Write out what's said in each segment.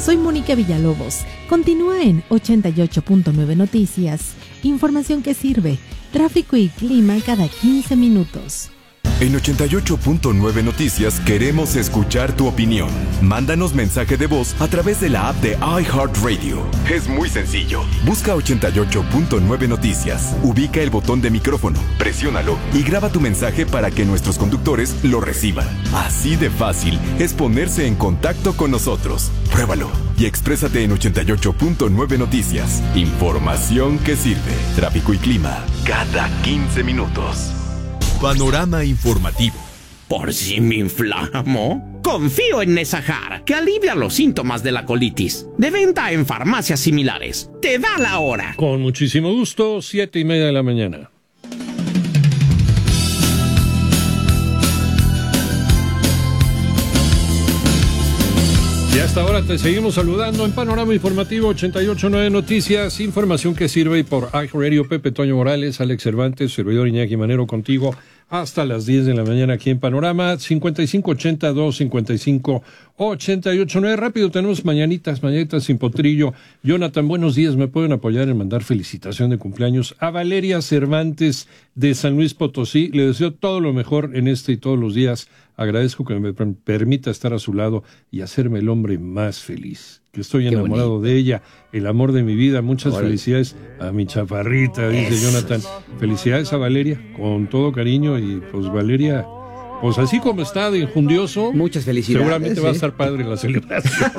Soy Mónica Villalobos. Continúa en 88.9 Noticias. Información que sirve. Tráfico y clima cada 15 minutos. En 88.9 Noticias queremos escuchar tu opinión. Mándanos mensaje de voz a través de la app de iHeartRadio. Es muy sencillo. Busca 88.9 Noticias, ubica el botón de micrófono, presiónalo y graba tu mensaje para que nuestros conductores lo reciban. Así de fácil es ponerse en contacto con nosotros. Pruébalo y exprésate en 88.9 Noticias. Información que sirve. Tráfico y clima cada 15 minutos. Panorama informativo. ¿Por si me inflamo? Confío en Nesahar, que alivia los síntomas de la colitis. De venta en farmacias similares. Te da la hora. Con muchísimo gusto, 7:30 de la mañana. Y hasta ahora te seguimos saludando en Panorama Informativo 88.9 Noticias, información que sirve, y por iHeartRadio. Pepe Toño Morales, Alex Cervantes, servidor Iñaki Manero contigo hasta las 10 de la mañana aquí en Panorama. 5580-255-889. Rápido, tenemos mañanitas sin potrillo. Jonathan, buenos días. ¿Me pueden apoyar en mandar felicitación de cumpleaños a Valeria Cervantes de San Luis Potosí? Le deseo todo lo mejor en este y todos los días. Agradezco que me permita estar a su lado y hacerme el hombre más feliz. Que estoy enamorado de ella, el amor de mi vida. Muchas felicidades a mi chaparrita, dice Jonathan. Felicidades a Valeria, con todo cariño. Y pues Valeria, pues así como está de enjundioso, muchas felicidades. Seguramente va a estar padre la celebración.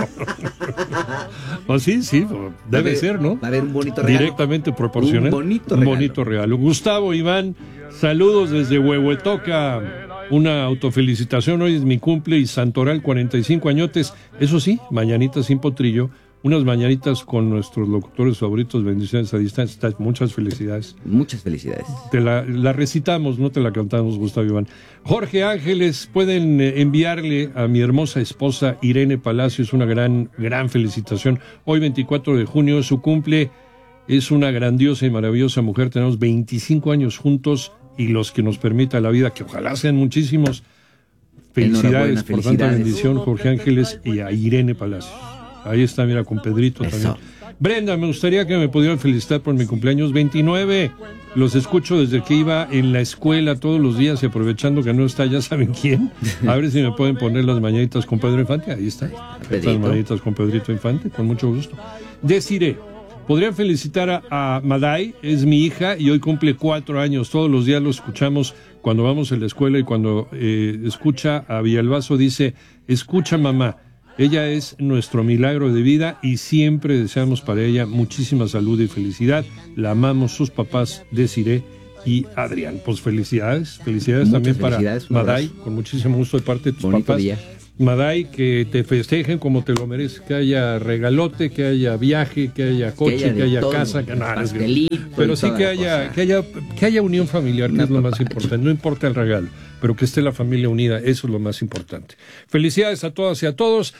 Pues sí, debe ser, ¿no? Va a haber un bonito regalo. Directamente proporcional. Un bonito regalo. Gustavo Iván, saludos desde Huehuetoca. Una autofelicitación, hoy es mi cumple y Santoral, 45 añotes. Eso sí, mañanitas sin potrillo, unas mañanitas con nuestros locutores favoritos, bendiciones a distancia. Muchas felicidades. Muchas felicidades. Te la recitamos, no te la cantamos, Gustavo Iván. Jorge Ángeles, pueden enviarle a mi hermosa esposa Irene Palacios una gran felicitación. Hoy 24 de junio es su cumple. Es una grandiosa y maravillosa mujer. Tenemos 25 años juntos y los que nos permita la vida, que ojalá sean muchísimos. Felicidades por tanta bendición, Jorge Ángeles, y a Irene Palacios. Ahí está, mira, con Pedrito también. Brenda, me gustaría que me pudieran felicitar por mi cumpleaños 29. Los escucho desde que iba en la escuela todos los días, y aprovechando que no está, ya saben quién. A ver si me pueden poner las mañanitas con Pedro Infante. Ahí está. Las mañanitas con Pedrito Infante, con mucho gusto. Desiree, podrían felicitar a Maday, es mi hija y hoy cumple 4 años. Todos los días lo escuchamos cuando vamos a la escuela, y cuando escucha a Villalbazo dice: escucha mamá. Ella es nuestro milagro de vida y siempre deseamos para ella muchísima salud y felicidad. La amamos, sus papás Desiree y Adrián. Pues felicidades también para Maday, con muchísimo gusto de parte de tus papás. Día. Maday, que te festejen como te lo mereces, que haya regalote, que haya viaje, que haya coche, que haya casa, que pero sí que haya unión familiar, que es lo más importante. No importa el regalo, pero que esté la familia unida, eso es lo más importante. Felicidades a todas y a todos.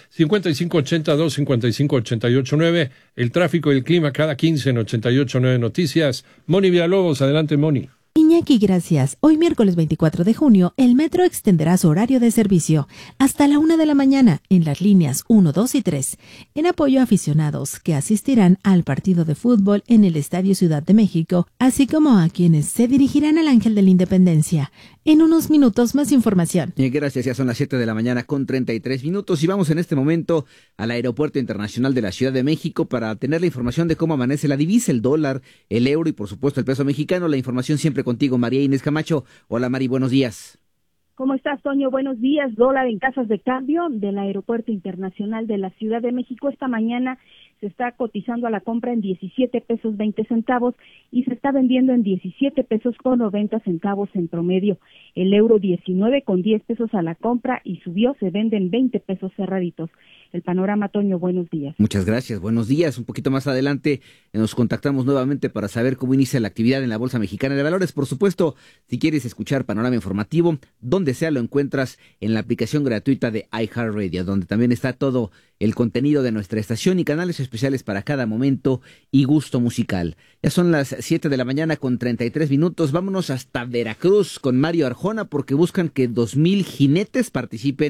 5580-255-889, el tráfico y el clima cada 15 en 88.9 Noticias. Moni Villalobos, adelante, Moni. Iñaki, gracias. Hoy miércoles 24 de junio, el metro extenderá su horario de servicio hasta la 1 de la mañana en las líneas 1, 2 y 3, en apoyo a aficionados que asistirán al partido de fútbol en el Estadio Ciudad de México, así como a quienes se dirigirán al Ángel de la Independencia. En unos minutos más información. Gracias, ya son las 7 de la mañana con 33 minutos y vamos en este momento al Aeropuerto Internacional de la Ciudad de México para tener la información de cómo amanece la divisa, el dólar, el euro y por supuesto el peso mexicano. La información siempre contigo, María Inés Camacho. Hola Mari, buenos días. ¿Cómo estás, Toño? Buenos días. Dólar en casas de cambio del Aeropuerto Internacional de la Ciudad de México esta mañana se está cotizando a la compra en 17 pesos 20 centavos y se está vendiendo en 17 pesos con 90 centavos en promedio. El euro 19 con 10 pesos a la compra y subió, se vende en 20 pesos cerraditos. El panorama, Toño, buenos días. Muchas gracias, buenos días. Un poquito más adelante nos contactamos nuevamente para saber cómo inicia la actividad en la Bolsa Mexicana de Valores. Por supuesto, si quieres escuchar Panorama Informativo, donde sea lo encuentras en la aplicación gratuita de iHeartRadio, donde también está todo el contenido de nuestra estación y canales especiales para cada momento y gusto musical. Ya son las 7 de la mañana con 33 minutos. Vámonos hasta Veracruz con Mario Arjona porque buscan que 2,000 jinetes participen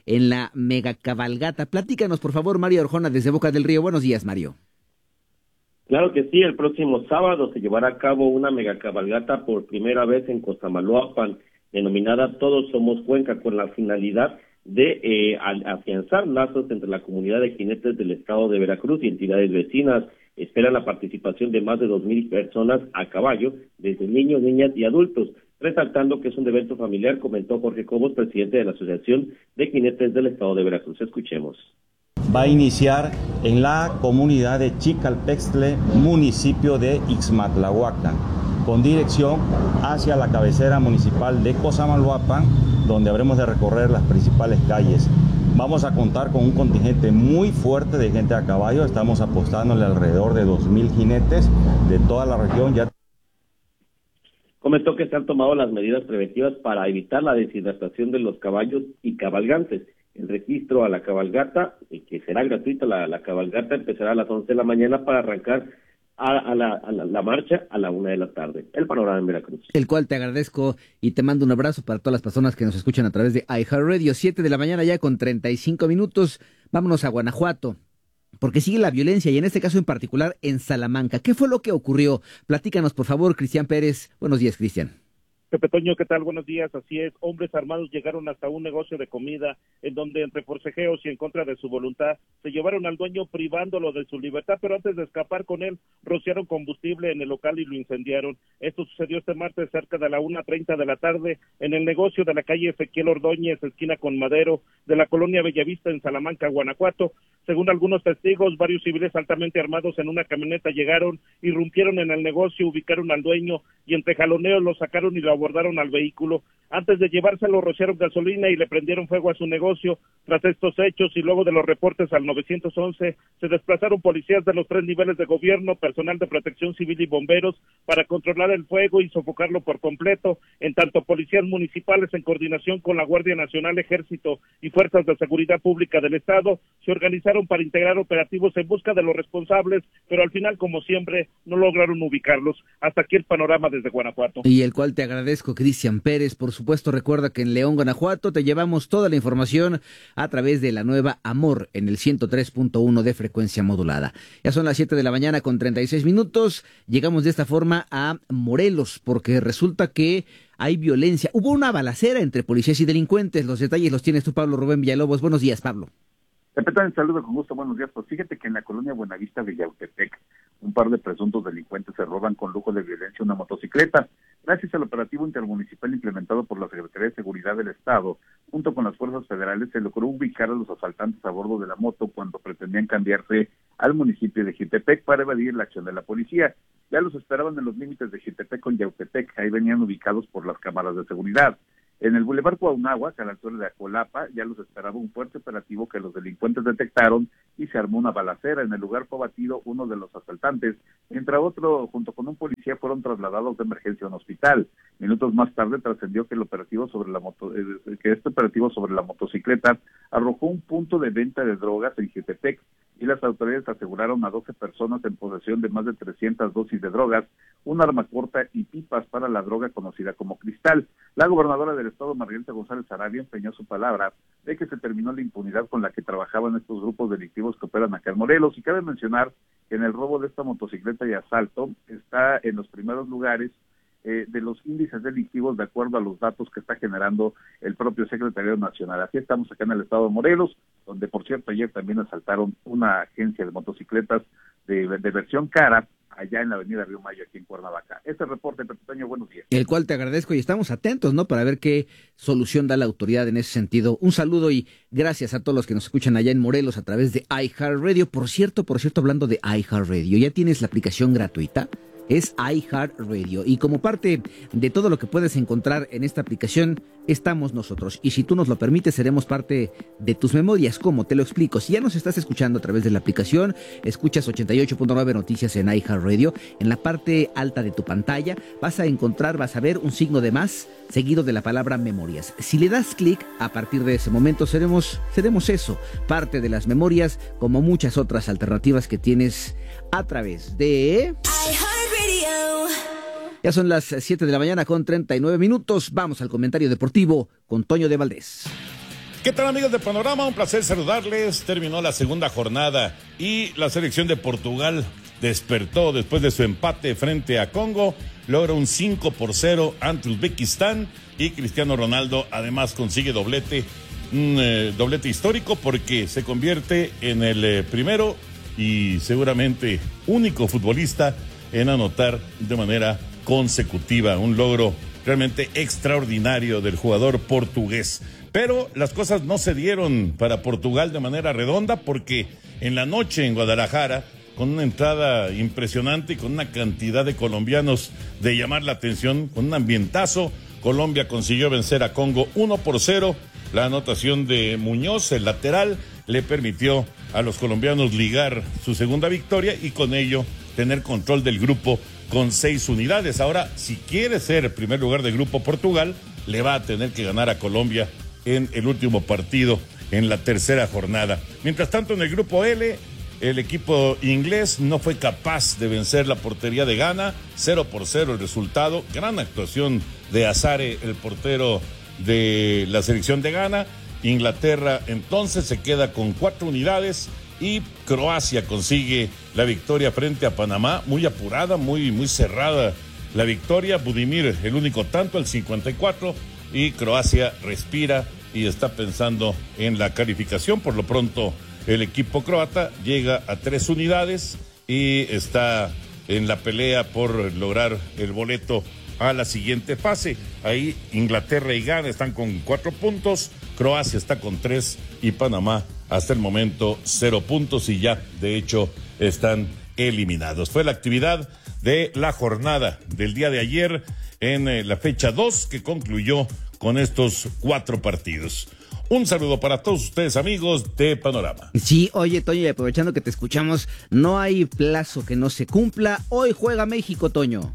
en la megacabalgata. Platícanos, por favor, Mario Arjona, desde Boca del Río. Buenos días, Mario. Claro que sí, el próximo sábado se llevará a cabo una megacabalgata por primera vez en Cosamaloapan, denominada Todos Somos Cuenca, con la finalidad de afianzar lazos entre la comunidad de jinetes del estado de Veracruz y entidades vecinas. Espera la participación de más de 2,000 personas a caballo, desde niños, niñas y adultos, resaltando que es un evento familiar, comentó Jorge Cobos, presidente de la Asociación de Jinetes del estado de Veracruz. Escuchemos. Va a iniciar en la comunidad de Chicalpextle, municipio de Ixmatlahuacan, con dirección hacia la cabecera municipal de Cosamaloapan, donde habremos de recorrer las principales calles. Vamos a contar con un contingente muy fuerte de gente a caballo. Estamos apostándole alrededor de 2,000 jinetes de toda la región. Ya comentó que se han tomado las medidas preventivas para evitar la deshidratación de los caballos y cabalgantes. El registro a la cabalgata, que será gratuita, la cabalgata empezará a las 11 de la mañana para arrancar a la marcha a la 1 de la tarde. El panorama en Veracruz. El cual te agradezco y te mando un abrazo para todas las personas que nos escuchan a través de iHeartRadio. 7 de la mañana ya con 35 minutos. Vámonos a Guanajuato, porque sigue la violencia y en este caso en particular en Salamanca. ¿Qué fue lo que ocurrió? Platícanos, por favor, Cristian Pérez. Buenos días, Cristian. Pepe Toño, ¿qué tal? Buenos días. Así es, hombres armados llegaron hasta un negocio de comida en donde entre forcejeos y en contra de su voluntad se llevaron al dueño privándolo de su libertad, pero antes de escapar con él rociaron combustible en el local y lo incendiaron. Esto sucedió este martes cerca de la 1:30 de la tarde en el negocio de la calle Ezequiel Ordóñez, esquina con Madero, de la colonia Bellavista en Salamanca, Guanajuato. Según algunos testigos, varios civiles altamente armados en una camioneta llegaron, irrumpieron en el negocio, ubicaron al dueño y entre jaloneos lo sacaron y lo abordaron al vehículo. Antes de llevárselo, rociaron gasolina y le prendieron fuego a su negocio. Tras estos hechos y luego de los reportes al 911, se desplazaron policías de los 3 niveles de gobierno, personal de protección civil y bomberos para controlar el fuego y sofocarlo por completo. En tanto, policías municipales en coordinación con la Guardia Nacional, Ejército y Fuerzas de Seguridad Pública del Estado se organizaron para integrar operativos en busca de los responsables, pero al final, como siempre, no lograron ubicarlos. Hasta aquí el panorama desde Guanajuato. Y el cual te agradezco, Cristian Pérez. Por supuesto, recuerda que en León, Guanajuato, te llevamos toda la información a través de la nueva Amor en el 103.1 de frecuencia modulada. Ya son las 7 de la mañana con 36 minutos. Llegamos de esta forma a Morelos, porque resulta que hay violencia. Hubo una balacera entre policías y delincuentes. Los detalles los tienes tú, Pablo Rubén Villalobos. Buenos días, Pablo. Repito, saludo con gusto, buenos días. Pues fíjate que en la colonia Buenavista de Yautepec, un par de presuntos delincuentes se roban con lujo de violencia una motocicleta. Gracias al operativo intermunicipal implementado por la Secretaría de Seguridad del Estado, junto con las fuerzas federales, se logró ubicar a los asaltantes a bordo de la moto cuando pretendían cambiarse al municipio de Jitepec para evadir la acción de la policía. Ya los esperaban en los límites de Jitepec con Yautepec, ahí venían ubicados por las cámaras de seguridad. En el Boulevard Cuauhnáhuac, a la altura de Acolapa, ya los esperaba un fuerte operativo que los delincuentes detectaron y se armó una balacera. En el lugar fue abatido uno de los asaltantes. Entre otro, junto con un policía, fueron trasladados de emergencia a un hospital. Minutos más tarde trascendió que este operativo sobre la motocicleta arrojó un punto de venta de drogas en Jitepec y las autoridades aseguraron a 12 personas en posesión de más de 300 dosis de drogas, un arma corta y pipas para la droga conocida como cristal. La gobernadora del estado, Margarita González Arabia, empeñó su palabra de que se terminó la impunidad con la que trabajaban estos grupos delictivos que operan acá en Morelos. Y cabe mencionar que en el robo de esta motocicleta y asalto está en los primeros lugares de los índices delictivos de acuerdo a los datos que está generando el propio Secretario Nacional. Así estamos acá en el estado de Morelos, donde por cierto ayer también asaltaron una agencia de motocicletas de versión cara allá en la avenida Río Mayo, aquí en Cuernavaca. Este reporte, Pepe Toño, buenos días. El cual te agradezco y estamos atentos, ¿no?, para ver qué solución da la autoridad en ese sentido. Un saludo y gracias a todos los que nos escuchan allá en Morelos a través de iHeartRadio. Por cierto, hablando de iHeartRadio, ¿ya tienes la aplicación gratuita? Es iHeartRadio y como parte de todo lo que puedes encontrar en esta aplicación estamos nosotros y si tú nos lo permites seremos parte de tus memorias. ¿Cómo? Te lo explico. Si ya nos estás escuchando a través de la aplicación, escuchas 88.9 Noticias en iHeartRadio, en la parte alta de tu pantalla vas a ver un signo de más seguido de la palabra memorias. Si le das clic, a partir de ese momento seremos eso, parte de las memorias, como muchas otras alternativas que tienes a través de Ya son las 7 de la mañana con 39 minutos. Vamos al comentario deportivo con Toño de Valdés. ¿Qué tal, amigos de Panorama? Un placer saludarles. Terminó la segunda jornada y la selección de Portugal despertó después de su empate frente a Congo. Logra un 5-0 ante Uzbekistán y Cristiano Ronaldo además consigue doblete, un doblete histórico porque se convierte en el primero y seguramente único futbolista en anotar de manera consecutiva. Un logro realmente extraordinario del jugador portugués. Pero las cosas no se dieron para Portugal de manera redonda porque en la noche en Guadalajara, con una entrada impresionante y con una cantidad de colombianos de llamar la atención, con un ambientazo, Colombia consiguió vencer a Congo 1-0. La anotación de Muñoz, el lateral, le permitió a los colombianos ligar su segunda victoria y con ello tener control del grupo con 6 unidades. Ahora, si quiere ser primer lugar de grupo Portugal, le va a tener que ganar a Colombia en el último partido, en la tercera jornada. Mientras tanto, en el grupo L, el equipo inglés no fue capaz de vencer la portería de Ghana, 0-0 el resultado. Gran actuación de Azare, el portero de la selección de Ghana. Inglaterra entonces se queda con 4 unidades y Croacia consigue la victoria frente a Panamá, muy apurada, muy cerrada la victoria. Budimir el único tanto, el 54, y Croacia respira y está pensando en la calificación. Por lo pronto el equipo croata llega a 3 unidades y está en la pelea por lograr el boleto a la siguiente fase. Ahí Inglaterra y Ghana están con 4 puntos, Croacia está con 3 y Panamá hasta el momento 0 puntos y ya de hecho están eliminados. Fue la actividad de la jornada del día de ayer en la fecha 2 que concluyó con estos 4 partidos. Un saludo para todos ustedes, amigos de Panorama. Sí, oye, Toño, y aprovechando que te escuchamos, no hay plazo que no se cumpla. Hoy juega México, Toño.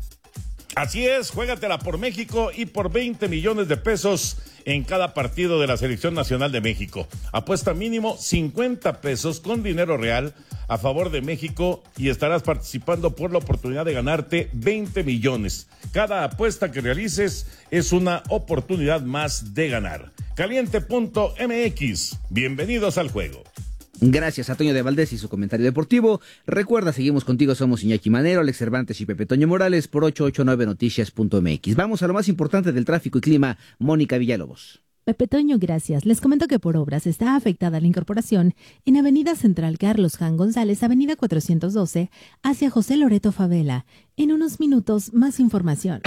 Así es, juégatela por México y por 20 millones de pesos en cada partido de la Selección Nacional de México. Apuesta mínimo 50 pesos con dinero real a favor de México y estarás participando por la oportunidad de ganarte 20 millones. Cada apuesta que realices es una oportunidad más de ganar. Caliente.mx, bienvenidos al juego. Gracias a Toño de Valdés y su comentario deportivo. Recuerda, seguimos contigo, somos Iñaki Manero, Alex Cervantes y Pepe Toño Morales por 889noticias.mx. Vamos a lo más importante del tráfico y clima, Mónica Villalobos. Pepe Toño, gracias. Les comento que por obras está afectada la incorporación en Avenida Central Carlos Jan González, Avenida 412, hacia José Loreto Favela. En unos minutos, más información.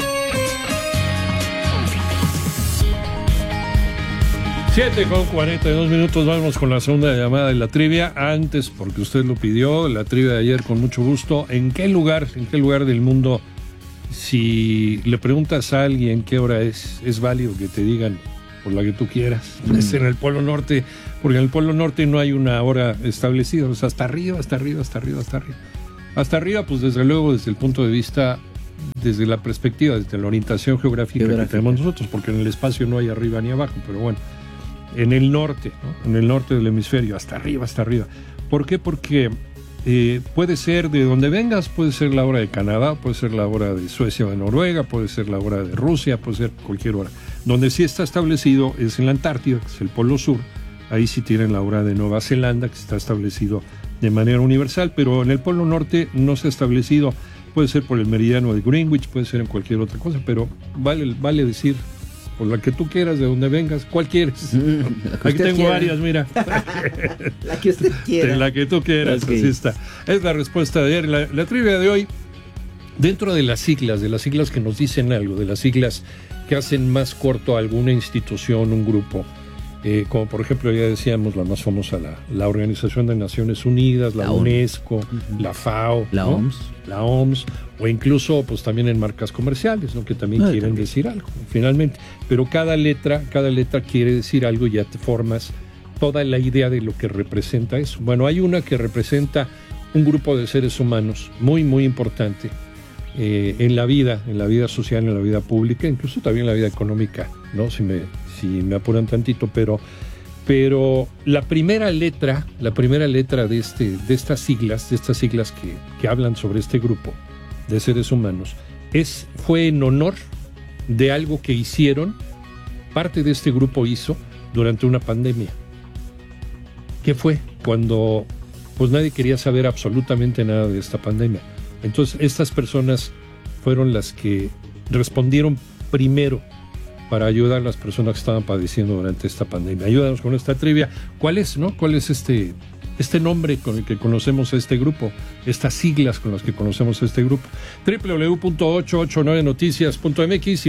7:42, vamos con la segunda llamada de la trivia. Antes, porque usted lo pidió, la trivia de ayer con mucho gusto. ¿En qué lugar del mundo, si le preguntas a alguien qué hora es válido que te digan por la que tú quieras? Es en el Polo Norte, porque en el Polo Norte no hay una hora establecida, o sea, hasta arriba. Hasta arriba, pues desde luego, desde el punto de vista, desde la perspectiva, desde la orientación geográfica que tenemos nosotros, porque en el espacio no hay arriba ni abajo, pero bueno. En el norte, ¿no? En el norte del hemisferio, hasta arriba. ¿Por qué? Porque puede ser de donde vengas, puede ser la hora de Canadá, puede ser la hora de Suecia o de Noruega, puede ser la hora de Rusia, puede ser cualquier hora. Donde sí está establecido es en la Antártida, que es el Polo Sur. Ahí sí tienen la hora de Nueva Zelanda, que está establecido de manera universal, pero en el Polo Norte no se ha establecido. Puede ser por el meridiano de Greenwich, puede ser en cualquier otra cosa, pero vale decir por la que tú quieras, de donde vengas. ¿Cuál quieres? Aquí tengo quiera. Varias, mira. La que usted quiera. La que tú quieras, okay. Así está. Es la respuesta de ayer. La trivia de hoy, dentro de las siglas que nos dicen algo, de las siglas que hacen más corto a alguna institución, un grupo, como por ejemplo ya decíamos la más famosa, la Organización de Naciones Unidas, la UNESCO, la FAO, la OMS, la OMS, o incluso pues también en marcas comerciales, ¿no? Que también quieren decir algo, finalmente. Pero cada letra quiere decir algo y ya te formas toda la idea de lo que representa eso. Bueno, hay una que representa un grupo de seres humanos muy, muy importante en la vida social, en la vida pública, incluso también en la vida económica, ¿no? Si me apuran tantito, pero la primera letra de estas siglas que hablan sobre este grupo de seres humanos fue en honor de algo que hicieron, parte de este grupo hizo durante una pandemia. ¿Qué fue? Cuando pues nadie quería saber absolutamente nada de esta pandemia. Entonces estas personas fueron las que respondieron primero para ayudar a las personas que estaban padeciendo durante esta pandemia. Ayúdanos con esta trivia. ¿Cuál es, no? ¿Cuál es este nombre con el que conocemos a este grupo? Estas siglas con las que conocemos a este grupo. www.889noticias.mx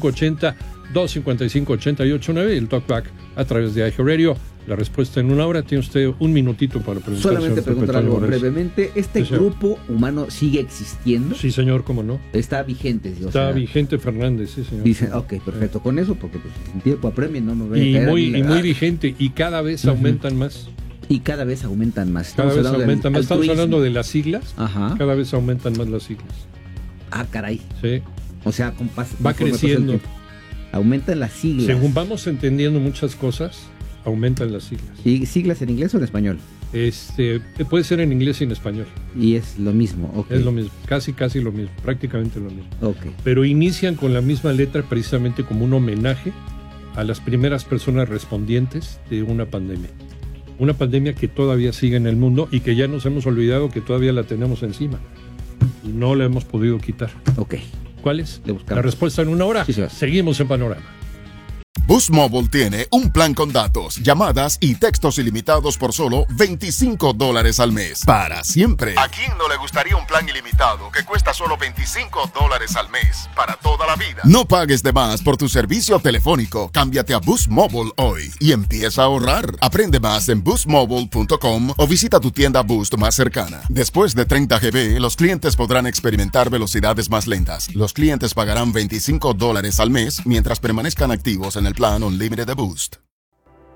5580-255-889 y el Talkback a través de iHeartRadio. La respuesta en 1 hora. Tiene usted un minutito para preguntar. Solamente preguntar algo brevemente. ¿Este grupo humano sigue existiendo? Sí, señor, ¿cómo no? Está vigente. Está vigente Fernández, sí, señor. Dice, ok, perfecto. Con eso, porque pues, en tiempo apremia no nos va a y caer muy vigente, y cada vez aumentan más. Y cada vez aumentan más. Cada vez aumentan más. Estamos hablando de las siglas. Ajá. Cada vez aumentan más las siglas. Ah, caray. Sí. O sea, va creciendo. Aumentan las siglas. Según vamos entendiendo muchas cosas, aumentan las siglas. ¿Y siglas en inglés o en español? Puede ser en inglés y en español. Y es lo mismo, ok. Es lo mismo, casi lo mismo, prácticamente lo mismo. Ok. Pero inician con la misma letra precisamente como un homenaje a las primeras personas respondientes de una pandemia. Una pandemia que todavía sigue en el mundo y que ya nos hemos olvidado que todavía la tenemos encima. Y no la hemos podido quitar. Ok. ¿Cuál es? La respuesta en 1 hora. Sí, seguimos en Panorama. Boost Mobile tiene un plan con datos, llamadas y textos ilimitados por solo $25 al mes. Para siempre. ¿A quién no le gustaría un plan ilimitado que cuesta solo $25 al mes? Para toda la vida. No pagues de más por tu servicio telefónico. Cámbiate a Boost Mobile hoy y empieza a ahorrar. Aprende más en boostmobile.com o visita tu tienda Boost más cercana. Después de 30 GB, los clientes podrán experimentar velocidades más lentas. Los clientes pagarán $25 al mes mientras permanezcan activos en el plan Unlimited de Boost.